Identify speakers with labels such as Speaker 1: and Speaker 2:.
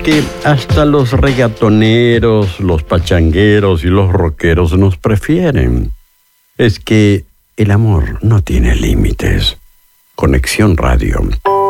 Speaker 1: que hasta los reggaetoneros, los pachangueros y los rockeros nos prefieren. Es que el amor no tiene límites. Conexión Radio.